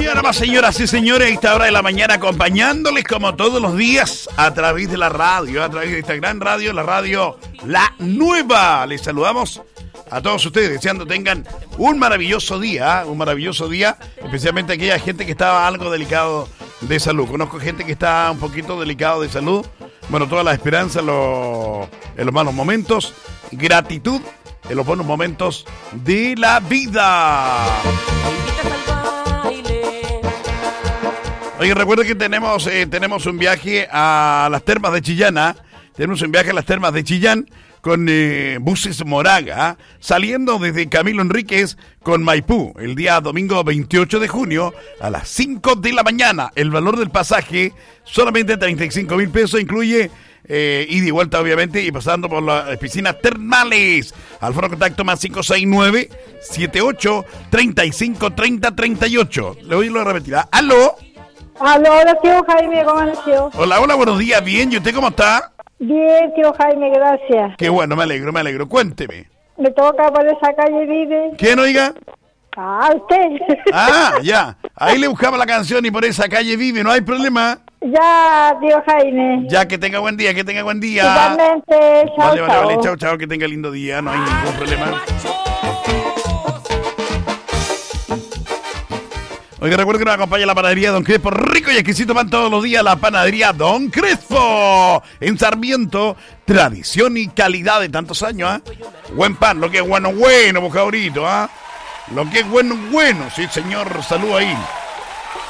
Y ahora más, señoras y señores, a esta hora de la mañana, acompañándoles como todos los días a través de la radio, a través de esta gran radio, la radio La Nueva. Les saludamos a todos ustedes, deseando tengan un maravilloso día, especialmente aquella gente que está algo delicado de salud. Conozco gente que está un poquito delicado de salud. Bueno, toda la esperanza en los malos momentos, gratitud en los buenos momentos de la vida. Oye, recuerda que tenemos un viaje a las termas de Chillán, tenemos un viaje a las termas de Chillán con buses Moraga, saliendo desde Camilo Enríquez con Maipú, el día domingo 28 de junio a las 5 de la mañana. El valor del pasaje, solamente 35,000 pesos, incluye ida y vuelta, obviamente, y pasando por las piscinas termales. Al foro contacto más 569-78-35-30-38. Le voy a repetir. ¿Aló? Aló, hola, tío Jaime, ¿cómo amaneció? Hola, buenos días, bien. ¿Y usted cómo está? Bien, tío Jaime, gracias. Qué bueno, me alegro. Cuénteme. Me toca por esa calle Vive. ¿Quién, oiga? Ah, usted. Ah, ya. Ahí le buscaba la canción y por esa calle Vive, no hay problema. Ya, tío Jaime. Ya, que tenga buen día, Igualmente, chao, Vale, chao, que tenga lindo día, no hay ningún problema. Oiga, recuerden que nos acompaña la panadería Don Crespo, rico y exquisito pan todos los días, la panadería Don Crespo, en Sarmiento, tradición y calidad de tantos años, Buen pan, lo que es bueno, pues cabrito, Lo que es bueno, sí señor, salud ahí.